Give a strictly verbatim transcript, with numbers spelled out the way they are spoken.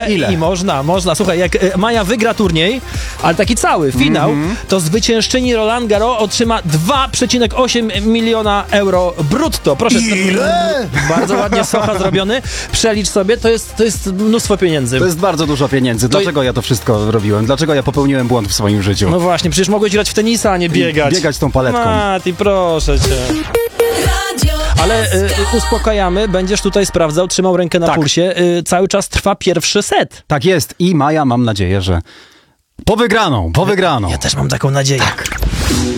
ile? I można, można. Słuchaj, jak e, Maja wygra turniej, ale taki cały, finał, mm-hmm. to zwyciężczyni Roland Garros otrzyma dwa przecinek osiem miliona euro brutto. Proszę. Ile? Bardzo ładnie socha zrobiony. Przelicz sobie, to jest, to jest mnóstwo pieniędzy. To jest bardzo dużo pieniędzy. Dlaczego to... ja to wszystko robiłem? Dlaczego ja popełniłem błąd w swoim życiu? No właśnie, przecież mogłeś grać w tenisa, a nie biegać. Biegać tą paletką. Mati, proszę cię. Ale y, uspokajamy, będziesz tutaj sprawdzał, trzymał rękę na tak. pulsie. Y, cały czas trwa pierwszy set. Tak jest. I Maja, mam nadzieję, że po wygraną, po wygraną. Ja też mam taką nadzieję. Tak.